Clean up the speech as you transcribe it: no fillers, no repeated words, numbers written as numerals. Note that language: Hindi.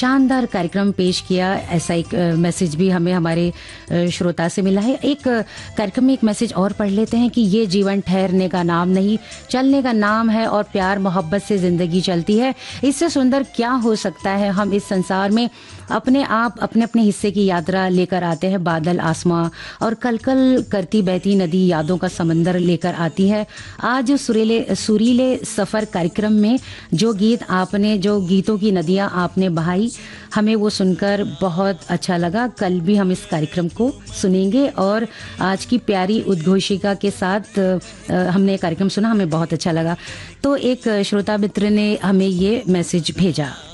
शानदार कार्यक्रम पेश किया। ऐसा एक मैसेज भी हमें हमारे श्रोता से मिला है। एक कार्यक्रम में एक मैसेज और पढ़ लेते हैं कि ये जीवन ठहरने का नाम नहीं, चलने का नाम है और प्यार मोहब्बत से जिंदगी चलती है। इससे सुंदर क्या हो सकता है। हम इस संसार में अपने आप अपने अपने हिस्से की यात्रा लेकर आते हैं। बादल, आसमां और कलकल करती बहती नदी यादों का समंदर लेकर आती है। आज सुरीले सफर कार्यक्रम में जो गीतों की नदियां आपने बहाई, हमें वो सुनकर बहुत अच्छा लगा। कल भी हम इस कार्यक्रम को सुनेंगे और आज की प्यारी उद्घोषिका के साथ हमने कार्यक्रम सुना, हमें बहुत अच्छा लगा। तो एक श्रोता मित्र ने हमें ये मैसेज भेजा।